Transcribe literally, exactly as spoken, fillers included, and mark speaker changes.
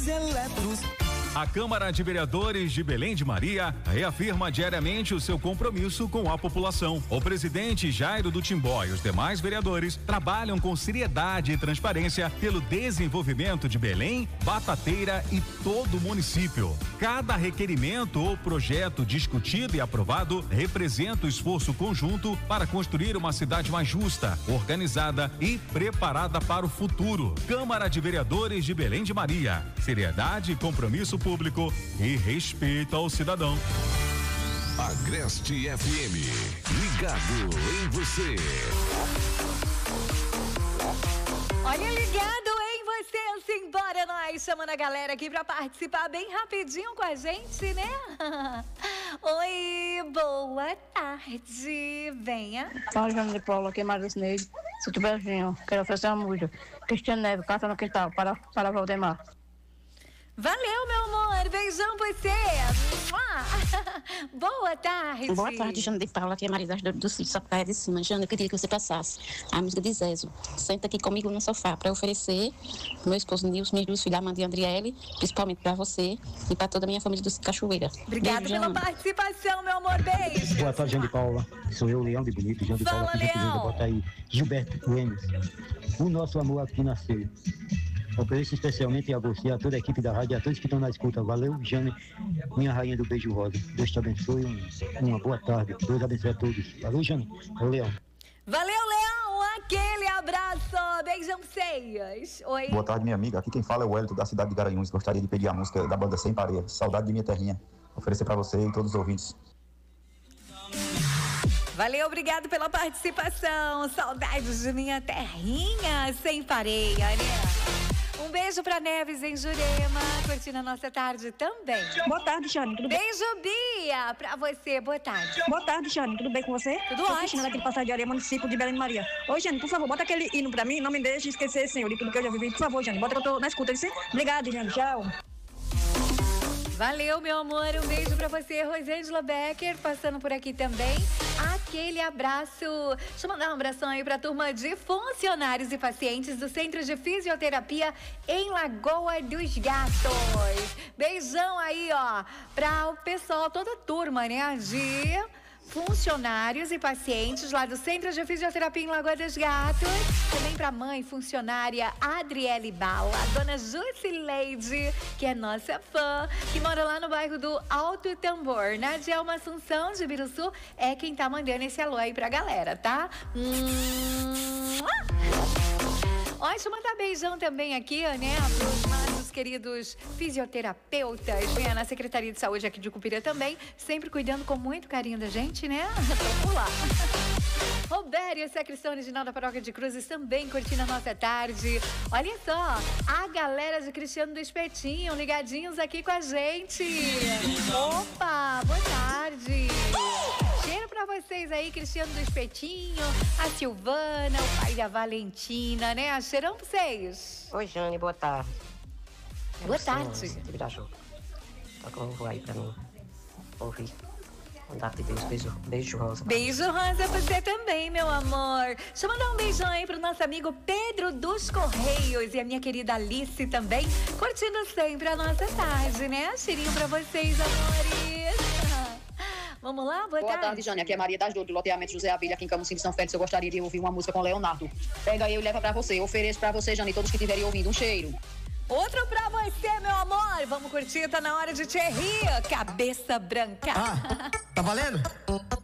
Speaker 1: Eletros.
Speaker 2: A Câmara de Vereadores de Belém de Maria reafirma diariamente o seu compromisso com a população. O presidente Jairo do Timbó e os demais vereadores trabalham com seriedade e transparência pelo desenvolvimento de Belém, Batateira e todo o município. Cada requerimento ou projeto discutido e aprovado representa o esforço conjunto para construir uma cidade mais justa, organizada e preparada para o futuro. Câmara de Vereadores de Belém de Maria. Seriedade, compromisso público e respeito ao cidadão.
Speaker 3: Agreste F M, ligado em você.
Speaker 4: Olha, ligado em você, simbora nós, chamando a galera aqui pra participar bem rapidinho com a gente, né? Oi, boa tarde, venha.
Speaker 5: Fala, Jane de Paula, aqui é Maria Cineide, Sítio Beijinho, quero oferecer uma música. Cristiano Neves, Carta no Quintal, para, para Valdemar.
Speaker 4: Valeu, meu amor, beijão pra você. Boa tarde.
Speaker 6: Boa tarde, Jane de Paula, aqui é Maria das Dores do Sítio Sapucaia de Cima. Jane, eu queria que você passasse a música de Zezo. Senta aqui comigo no sofá para oferecer pro meu esposo Nilson, minhas duas filhas, Amanda e Andriele, principalmente para você e para toda a minha família do Sítio Cachoeira.
Speaker 4: Obrigada
Speaker 6: Beijo,
Speaker 4: pela
Speaker 6: Jane.
Speaker 4: participação, meu amor, beijo.
Speaker 7: Boa tarde, Jane de Paula. Sou eu, Leão de Bonito, Jane de Paula.
Speaker 4: Fala, Leão.
Speaker 7: Bota aí, Gilberto Gomes. O nosso amor aqui nasceu. Ofereço especialmente a você, a toda a equipe da rádio, a todos que estão na escuta. Valeu, Jane, minha rainha do beijo rosa. Deus te abençoe, um, uma boa tarde. Deus abençoe a todos. Valeu, Jane. Valeu, Leão.
Speaker 4: Valeu, Leão, aquele abraço. Beijão pra vocês. Oi.
Speaker 8: Boa tarde, minha amiga. Aqui quem fala é o Wellington, da cidade de Garanhuns. Gostaria de pedir a música da banda Sem Pareia, Saudade de Minha Terrinha. Oferecer para você e todos os ouvintes.
Speaker 4: Valeu, obrigado pela participação. Saudades de minha terrinha sem pareia, né? Um beijo pra Neves em Jurema, curtindo a nossa tarde também.
Speaker 5: Boa tarde, Jane, tudo bem?
Speaker 4: Beijo, Bia, pra você. Boa tarde.
Speaker 5: Boa tarde, Jane, tudo bem com você?
Speaker 4: Tudo
Speaker 5: Sou
Speaker 4: ótimo.
Speaker 5: Cristina daqui de Passagem de Areia, município de Belém de Maria. Ô, Jane, por favor, bota aquele hino pra mim, não me deixe esquecer, Senhor, e tudo que eu já vivi. Por favor, Jane, bota que eu tô na escuta. Você? Obrigada, Jane, tchau.
Speaker 4: Valeu, meu amor. Um beijo pra você, Rosângela Becker, passando por aqui também. Aquele abraço. Deixa eu mandar um abração aí pra turma de funcionários e pacientes do Centro de Fisioterapia em Lagoa dos Gatos. Beijão aí, ó, pra o pessoal, toda a turma, né, de funcionários e pacientes lá do Centro de Fisioterapia em Lagoa dos Gatos. Também pra mãe funcionária Adriele Bala, a dona Jusileide, que é nossa fã, que mora lá no bairro do Alto Tambor, na Djalma Assunção de Biruçu, é quem tá mandando esse alô aí pra galera, tá? Hum... Ó, deixa eu mandar beijão também aqui, né, pros nossos queridos fisioterapeutas, né, na Secretaria de Saúde aqui de Cupira também, sempre cuidando com muito carinho da gente, né? Vamos lá. Robério, sacristão original da Paróquia de Cruzes, também curtindo a nossa tarde. Olha só, a galera de Cristiano do Espetinho, ligadinhos aqui com a gente. Opa, boa tarde. Cheiro pra vocês aí, Cristiano do Espetinho, a Silvana, o pai da Valentina, né? Cheirão pra vocês.
Speaker 9: Oi, Jane, boa tarde.
Speaker 4: Boa tarde.
Speaker 9: Toca um voo aí pra mim. Ouvir. Mandar te beijo, beijo, beijo rosa.
Speaker 4: Beijo rosa pra você também, meu amor. Deixa eu mandar um beijão aí pro nosso amigo Pedro dos Correios e a minha querida Alice também, curtindo sempre a nossa tarde, né? Cheirinho pra vocês, amores. Vamos lá? Boa,
Speaker 10: Boa
Speaker 4: tarde.
Speaker 10: tarde, Jane. Aqui é Maria das Dores, do loteamento José Abílio, aqui em Camusim de São Félix. Eu gostaria de ouvir uma música com Leonardo. Pega aí e leva pra você. Eu ofereço pra você, Jane, e todos que estiverem ouvindo. Um cheiro.
Speaker 4: Outro pra você, meu amor. Vamos curtir, tá na hora de te rir. Cabeça branca.
Speaker 1: Ah, tá valendo?